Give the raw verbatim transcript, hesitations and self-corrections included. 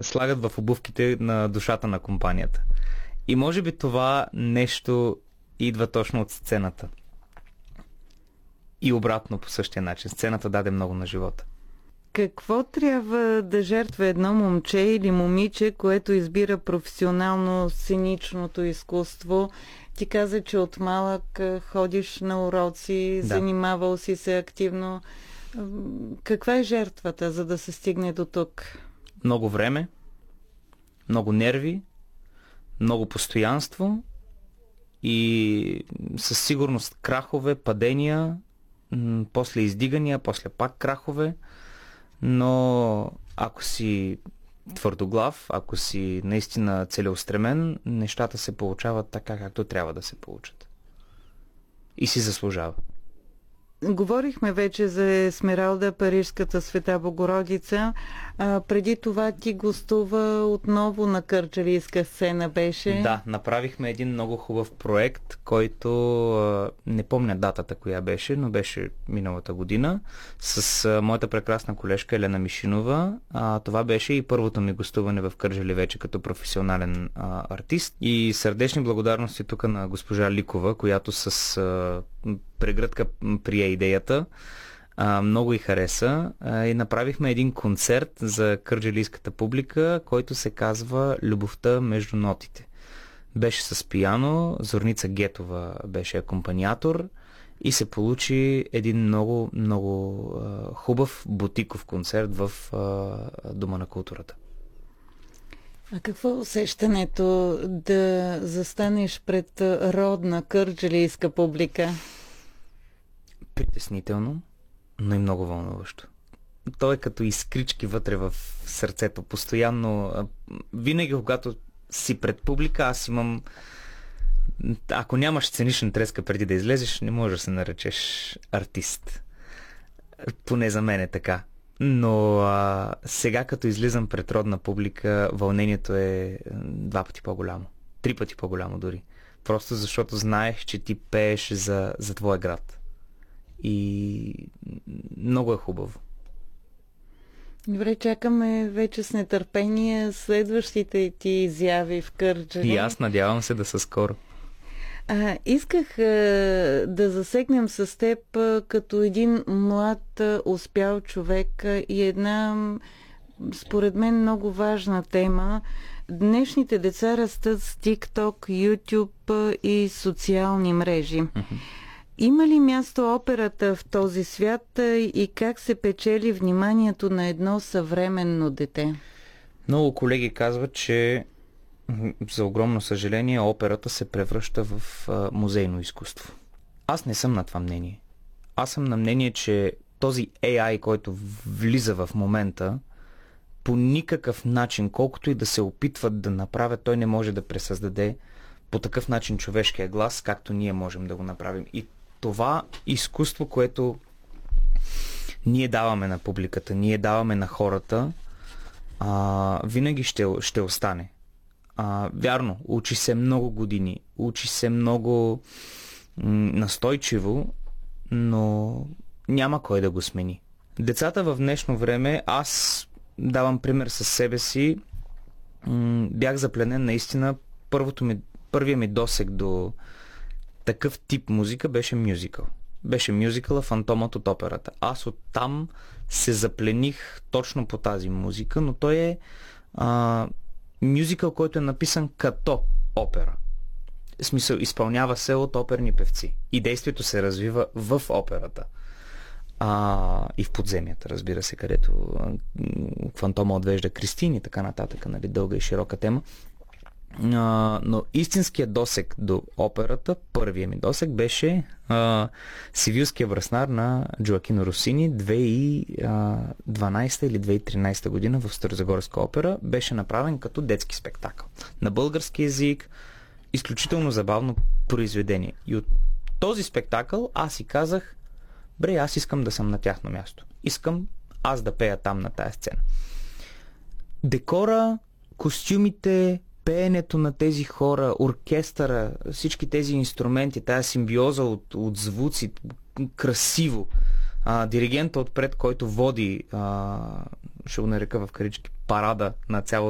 слагат в обувките на душата на компанията. И може би това нещо идва точно от сцената. И обратно по същия начин. Сцената даде много на живота. Какво трябва да жертва едно момче или момиче, което избира професионално сценичното изкуство? Ти каза, че от малък ходиш на уроци, да. Занимавал си се активно. Каква е жертвата, за да се стигне до тук? Много време, много нерви, много постоянство и със сигурност крахове, падения, после издигания, после пак крахове. Но ако си твърдоглав, ако си наистина целеустремен, нещата се получават така, както трябва да се получат. И си заслужава. Говорихме вече за Есмералда, Парижската Света Богородица. А, преди това ти гостува отново на кърджалийска сцена беше. Да, направихме един много хубав проект, който а, не помня датата коя беше, но беше миналата година, с а, моята прекрасна колежка Елена Мишинова. А, това беше и първото ми гостуване в Кърджали вече като професионален а, артист. И сърдечни благодарности тук на госпожа Ликова, която с а, прегръдка прие идеята. А, много й хареса а, и направихме един концерт за кърджалийската публика, който се казва Любовта между нотите. Беше с пиано, Зорница Гетова беше акомпаниатор и се получи един много, много а, хубав бутиков концерт в а, Дома на културата. А какво е усещането да застанеш пред родна кърджалийска публика? Притеснително, но и много вълнуващо. То е като изкрички вътре в сърцето. Постоянно, винаги когато си пред публика, аз имам... Ако нямаш сценична треска преди да излезеш, не можеш да се наречеш артист. Поне за мен е така. Но а, сега като излизам пред родна публика, вълнението е два пъти по-голямо. Три пъти по-голямо дори. Просто защото знаех, че ти пееш за, за твоя град. И много е хубаво. Добре, чакаме вече с нетърпение следващите ти изяви в Кърджали. И аз надявам се да са скоро. А, исках а, да засегнем с теб а, като един млад а, успял човек а, и една, според мен, много важна тема. Днешните деца растат с TikTok, YouTube а, и социални мрежи. Mm-hmm. Има ли място операта в този свят а, и как се печели вниманието на едно съвременно дете? Много колеги казват, че за огромно съжаление операта се превръща в а, музейно изкуство. Аз не съм на това мнение. Аз съм на мнение, че този Ей Ай, който влиза в момента, по никакъв начин, колкото и да се опитват да направят, той не може да пресъздаде по такъв начин човешкия глас, както ние можем да го направим. И това изкуство, което ние даваме на публиката, ние даваме на хората, а, винаги ще, ще остане. А, вярно, учи се много години, учи се много м- настойчиво, но няма кой да го смени. Децата в днешно време, аз давам пример със себе си, м- бях запленен наистина. Първото ми, първият ми досег до такъв тип музика беше мюзикъл. Беше мюзикъла Фантомът от операта. Аз оттам се заплених точно по тази музика, но той е а, мюзикъл, който е написан като опера. В смисъл, изпълнява се от оперни певци. И действието се развива в операта. А, и в подземията, разбира се, където а, Фантома отвежда Кристин и така нататък, нали, дълга и широка тема. А, но истинският досег до операта, първият ми досег, беше а, Сивилския връснар на Джоакино Росини, две хиляди и дванадесета или две хиляди и тринадесета година в Старозагорска опера. Беше направен като детски спектакъл. На български език, изключително забавно произведение. И от този спектакъл аз си казах, бре, аз искам да съм на тяхно място. Искам аз да пея там на тая сцена. Декора, костюмите, пеенето на тези хора, оркестъра, всички тези инструменти, тая симбиоза от, от звуци, красиво. А, диригента отпред, който води, а, ще го нарека в карички, парада на цялото